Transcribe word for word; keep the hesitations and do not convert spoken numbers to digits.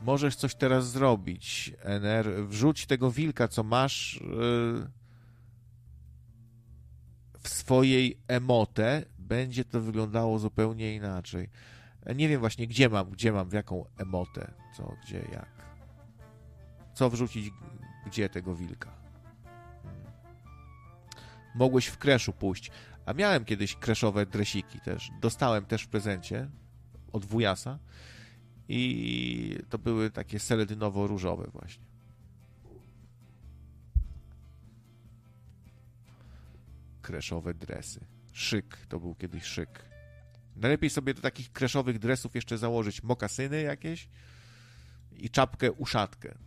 możesz coś teraz zrobić, N R. Wrzuć tego wilka, co masz yy, w swojej emotę. Będzie to wyglądało zupełnie inaczej. Nie wiem właśnie, gdzie mam, gdzie mam, w jaką emotę, co, gdzie, jak. Co wrzucić, gdzie tego wilka. Hmm. Mogłeś w Creshu pójść. A miałem kiedyś creshowe dresiki też. Dostałem też w prezencie od wujasa. I to były takie seledynowo-różowe właśnie. Creshowe dresy. Szyk, to był kiedyś szyk. Najlepiej sobie do takich creshowych dresów jeszcze założyć mokasyny jakieś i czapkę uszatkę.